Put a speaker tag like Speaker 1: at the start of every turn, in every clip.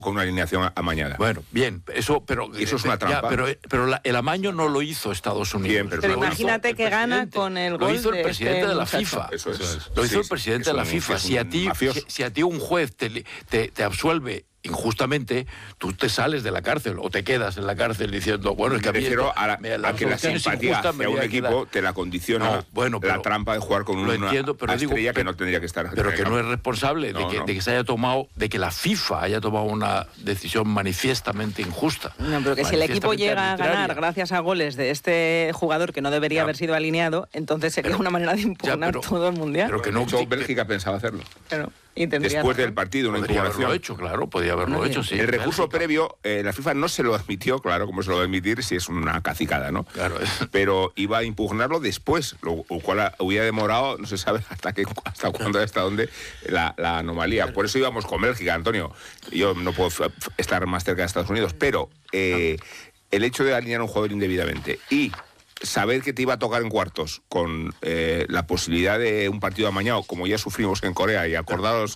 Speaker 1: con una alineación amañada.
Speaker 2: Bueno, bien, eso es una trampa. Pero el amaño no lo hizo Estados Unidos.
Speaker 1: Bien,
Speaker 3: pero imagínate que gana con el gol.
Speaker 2: Lo hizo el presidente de la FIFA.
Speaker 1: Eso es.
Speaker 2: Lo hizo el presidente de la FIFA. Si a ti un juez te absuelve injustamente, tú te sales de la cárcel o te quedas en la cárcel diciendo, bueno, es que
Speaker 1: me refiero a que la simpatía hacia un equipo te la condiciona la trampa de jugar con una estrella que no tendría que estar.
Speaker 2: Pero que no es responsable de que se haya tomado, de que la FIFA haya tomado una decisión manifiestamente injusta.
Speaker 3: No, pero que si el equipo llega a ganar gracias a goles de este jugador que no debería haber sido alineado, entonces sería una manera de impugnar todo el mundial.
Speaker 1: Pero que no, Bélgica pensaba hacerlo.
Speaker 3: Pero
Speaker 1: después del partido, una impugnación.
Speaker 2: Podría haberlo hecho, sí.
Speaker 1: El recurso previo, la FIFA no se lo admitió, claro, como se lo va a admitir si es una cacicada, ¿no?
Speaker 2: Claro.
Speaker 1: Pero iba a impugnarlo después, lo cual hubiera demorado, no se sabe hasta cuándo, hasta dónde, la anomalía. Por eso íbamos con Bélgica, Antonio. Yo no puedo estar más cerca de Estados Unidos, pero el hecho de alinear a un jugador indebidamente y saber que te iba a tocar en cuartos con la posibilidad de un partido amañado, como ya sufrimos en Corea, y acordados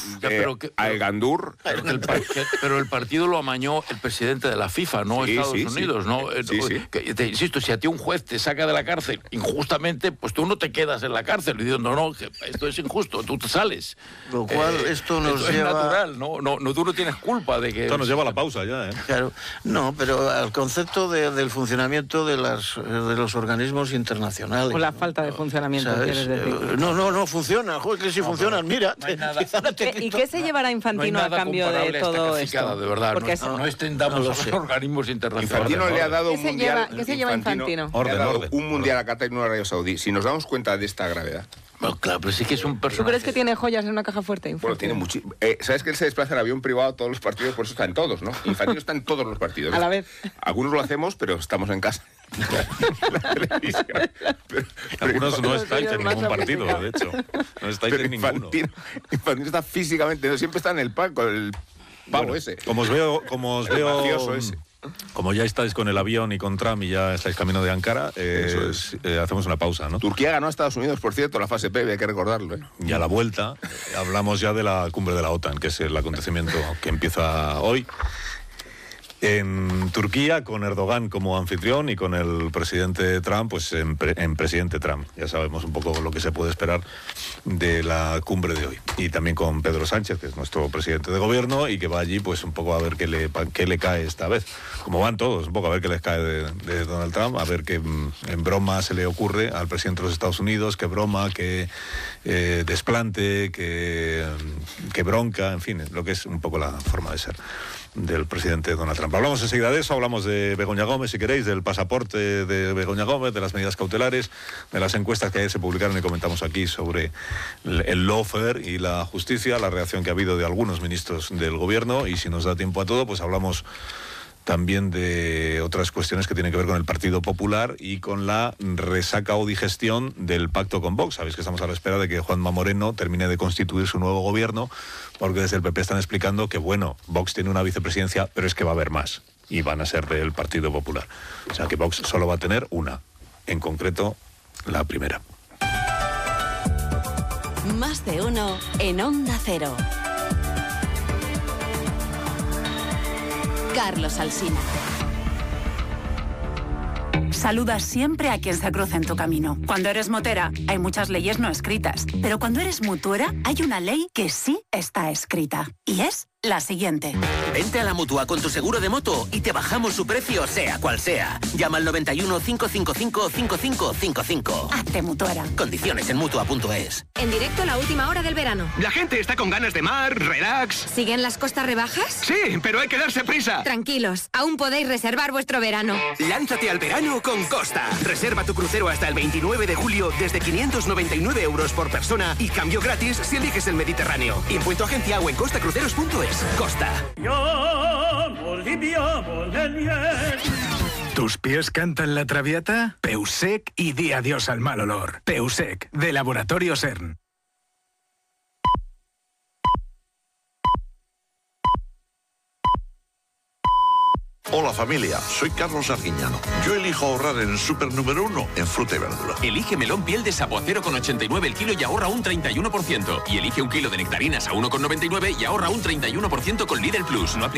Speaker 1: a El Gandur.
Speaker 2: Pero el partido lo amañó el presidente de la FIFA, no Estados Unidos. ¿No? Te insisto, si a ti un juez te saca de la cárcel injustamente, pues tú no te quedas en la cárcel diciendo, no, que esto es injusto, tú te sales.
Speaker 4: Lo cual esto nos lleva...
Speaker 2: es natural, no, tú no tienes culpa de que...
Speaker 5: Esto nos lleva a la pausa ya, ¿eh?
Speaker 4: Claro, no, pero al concepto del funcionamiento de los organismos internacionales.
Speaker 3: O la falta de funcionamiento, ¿quieres decir?
Speaker 4: No funciona, joder, que si funcionan, mira.
Speaker 3: ¿Y qué se llevará Infantino a cambio de todo esto?
Speaker 2: De verdad, no extendamos a los organismos internacionales.
Speaker 1: Infantino le ha dado un mundial...
Speaker 3: ¿Qué se lleva Infantino?
Speaker 1: Un mundial a Qatar y no a Arabia Saudí. Si nos damos cuenta de esta gravedad...
Speaker 2: Bueno, claro, pero sí que es un personaje...
Speaker 3: ¿Tú crees que tiene joyas en una caja fuerte, Infantino?
Speaker 1: Bueno, tiene muchísimo. ¿Sabes que él se desplaza en avión privado a todos los partidos? Por eso está en todos, ¿no? Infantino está en todos los partidos.
Speaker 3: A la vez.
Speaker 1: Algunos lo hacemos, pero estamos en casa.
Speaker 5: Algunos no estáis en ningún partido, de hecho. No estáis en ninguno.
Speaker 1: Infantino está físicamente, no siempre está en el pan con el pavo ese.
Speaker 5: Como os veo
Speaker 1: ese.
Speaker 5: Como ya estáis con el avión y con Trump y ya estáis camino de Ankara, hacemos una pausa, ¿no?
Speaker 1: Turquía ganó a Estados Unidos, por cierto, la fase previa, hay que recordarlo, ¿eh?
Speaker 5: Y a la vuelta hablamos ya de la cumbre de la OTAN, que es el acontecimiento que empieza hoy en Turquía, con Erdogan como anfitrión y con el presidente Trump, pues en presidente Trump. Ya sabemos un poco lo que se puede esperar de la cumbre de hoy. Y también con Pedro Sánchez, que es nuestro presidente de gobierno, y que va allí pues un poco a ver qué le cae esta vez. Como van todos, un poco a ver qué les cae de Donald Trump, a ver qué en broma se le ocurre al presidente de los Estados Unidos, qué broma, qué desplante, qué bronca, en fin, lo que es un poco la forma de ser del presidente Donald Trump. Hablamos enseguida de eso, hablamos de Begoña Gómez, si queréis, del pasaporte de Begoña Gómez, de las medidas cautelares, de las encuestas que ayer se publicaron y comentamos aquí sobre el lawfare y la justicia, la reacción que ha habido de algunos ministros del gobierno, y si nos da tiempo a todo, pues hablamos también de otras cuestiones que tienen que ver con el Partido Popular y con la resaca o digestión del pacto con Vox. Sabéis que estamos a la espera de que Juanma Moreno termine de constituir su nuevo gobierno, porque desde el PP están explicando que, bueno, Vox tiene una vicepresidencia, pero es que va a haber más, y van a ser del Partido Popular. O sea que Vox solo va a tener una, en concreto, la primera.
Speaker 6: Más de uno en Onda Cero. Carlos Alsina.
Speaker 7: Saluda siempre a quien se cruza en tu camino. Cuando eres motera, hay muchas leyes no escritas. Pero cuando eres mutuera, hay una ley que sí está escrita. Y es la siguiente.
Speaker 8: Vente a la Mutua con tu seguro de moto y te bajamos su precio, sea cual sea. Llama al 91 555 5555.
Speaker 7: Hazte mutuera.
Speaker 8: Condiciones en Mutua.es.
Speaker 9: En directo la última hora del verano.
Speaker 10: La gente está con ganas de mar, relax.
Speaker 9: ¿Siguen las costas rebajas?
Speaker 10: Sí, pero hay que darse prisa.
Speaker 9: Tranquilos, aún podéis reservar vuestro verano.
Speaker 10: Lánzate al verano con Costa. Reserva tu crucero hasta el 29 de julio desde 599 euros por persona y cambio gratis si eliges el Mediterráneo. Impuesto agencia o en costacruceros.es. Costa.
Speaker 11: ¿Tus pies cantan la traviata? Peusec y di adiós al mal olor. Peusec, de Laboratorio CERN.
Speaker 12: Hola familia, soy Carlos Arguiñano. Yo elijo ahorrar en el súper número 1 en fruta y verdura.
Speaker 13: Elige melón piel de sapo a 0,89 el kilo y ahorra un 31%. Y elige un kilo de nectarinas a 1,99 y ahorra un 31% con Lidl Plus. No aplica.